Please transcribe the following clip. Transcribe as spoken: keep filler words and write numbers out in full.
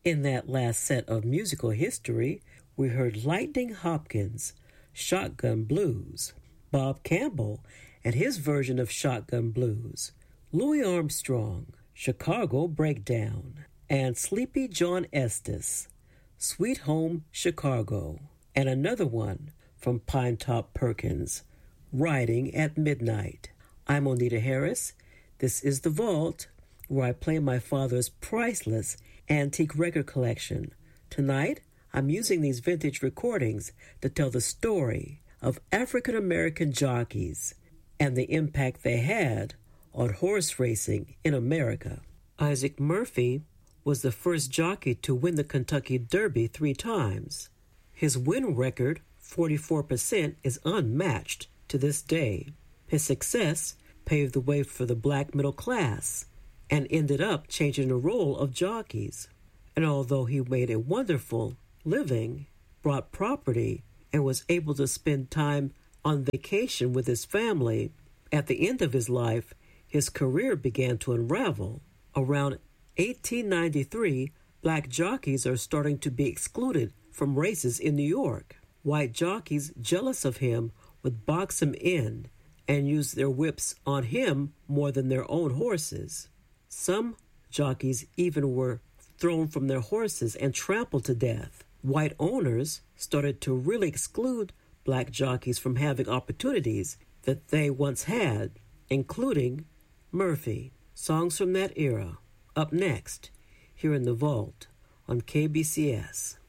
In that last set of musical history, we heard Lightning Hopkins, Shotgun Blues, Bob Campbell and his version of Shotgun Blues, Louis Armstrong, Chicago Breakdown, and Sleepy John Estes, Sweet Home Chicago, and another one from Pinetop Perkins, Riding at Midnight. I'm Onita Harris. This is The Vault, where I play my father's priceless antique record collection. Tonight, I'm using these vintage recordings to tell the story of African American jockeys and the impact they had on horse racing in America. Isaac Murphy was the first jockey to win the Kentucky Derby three times. His win record, forty-four percent, is unmatched to this day. His success paved the way for the black middle class and ended up changing the role of jockeys. And although he made a wonderful living, brought property, and was able to spend time on vacation with his family, at the end of his life, his career began to unravel. Around eighteen ninety-three, black jockeys are starting to be excluded from races in New York. White jockeys, jealous of him, would box him in and use their whips on him more than their own horses. Some jockeys even were thrown from their horses and trampled to death. White owners started to really exclude black jockeys from having opportunities that they once had, including Murphy. Songs from that era. Up next, here in The Vault on K B C S.